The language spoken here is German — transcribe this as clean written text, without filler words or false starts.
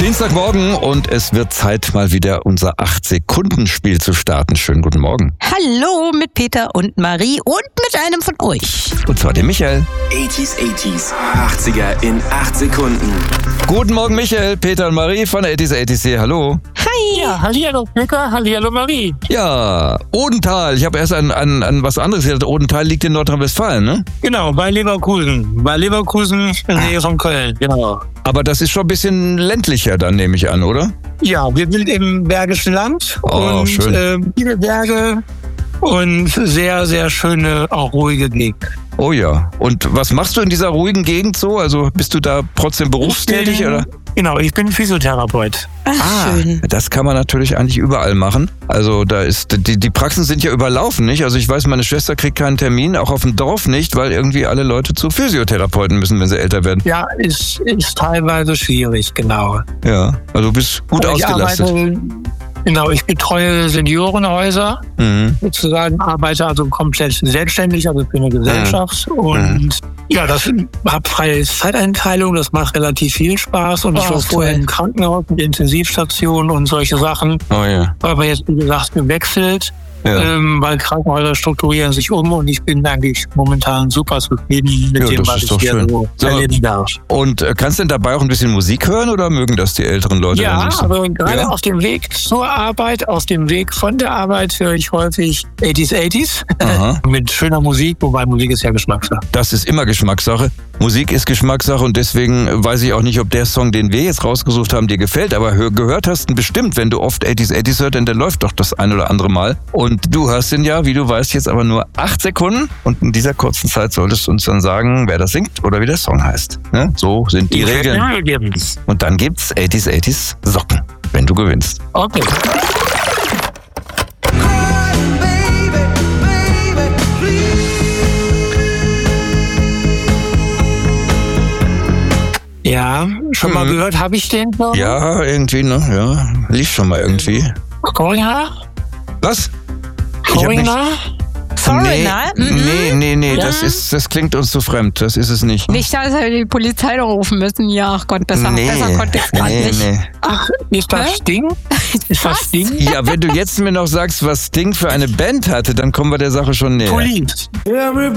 Dienstagmorgen und es wird Zeit, mal wieder unser 8-Sekunden-Spiel zu starten. Schönen guten Morgen. Hallo mit Peter und Marie und mit einem von euch. Und zwar dem Michael. 80s, 80er in 8 Sekunden. Guten Morgen Michael, Peter und Marie von 80s hier. Hallo. Hi. Ja, hallihallo Peter, hallihallo Marie. Ja, Odenthal. Ich habe erst an was anderes gedacht. Odenthal liegt in Nordrhein-Westfalen, ne? Genau, bei Leverkusen. Bei Leverkusen in der Nähe von Köln, genau. Aber das ist schon ein bisschen ländlicher dann, nehme ich an, oder? Ja, wir sind im Bergischen Land Oh, und schön. Viele Berge und sehr, sehr schöne, auch ruhige Gegend. Oh ja. Und was machst du in dieser ruhigen Gegend so? Also bist du da trotzdem berufstätig, oder? Genau, ich bin Physiotherapeut. Schön. Das kann man natürlich eigentlich überall machen. Also da ist die Praxen sind ja überlaufen, nicht? Also ich weiß, meine Schwester kriegt keinen Termin, auch auf dem Dorf nicht, weil irgendwie alle Leute zu Physiotherapeuten müssen, wenn sie älter werden. Ja, ist teilweise schwierig, genau. Ja, also du bist gut ausgelastet. Ich betreue Seniorenhäuser, sozusagen, arbeite also komplett selbstständig, also für eine Gesellschaft und ja, das habe freie Zeiteinteilung, das macht relativ viel Spaß und ich war vorher im Krankenhaus mit Intensivstation und solche Sachen, Oh ja. aber jetzt, wie gesagt, gewechselt. Ja. Weil Krankenhäuser strukturieren sich um und ich bin eigentlich momentan super zufrieden mit Ja, dem, das was ist ich doch hier schön. so Sag mal, erleben darf. Und kannst du denn dabei auch ein bisschen Musik hören oder mögen das die älteren Leute? Ja, dann nicht so? aber gerade Ja? auf dem Weg zur Arbeit, auf dem Weg von der Arbeit höre ich häufig 80s Aha. mit schöner Musik, wobei Musik ist ja Geschmackssache. Das ist immer Geschmackssache. Musik ist Geschmackssache und deswegen weiß ich auch nicht, ob der Song, den wir jetzt rausgesucht haben, dir gefällt, aber gehört hast du ihn bestimmt, wenn du oft 80s hörst, denn der läuft doch das ein oder andere Mal. Und du hörst ihn ja, wie du weißt, jetzt aber nur 8 Sekunden und in dieser kurzen Zeit solltest du uns dann sagen, wer das singt oder wie der Song heißt. Ne? So sind die Regeln. Und dann gibt's 80s Socken, wenn du gewinnst. Okay. Ja, schon mal gehört, habe ich den? Ja, irgendwie, ne? Ja, lief schon mal irgendwie. Corinna? Was? Ich hab nicht- Corinna? Foreigner? Nee, Ja. das klingt uns zu fremd, das ist es nicht. Nicht, dass wir die Polizei noch rufen müssen. Ja, ach Gott, besser konnte ich gerade nicht. Ach, ist das Hä? Sting? Ist das Sting? Ja, wenn du jetzt mir noch sagst, was Sting für eine Band hatte, dann kommen wir der Sache schon näher. Police.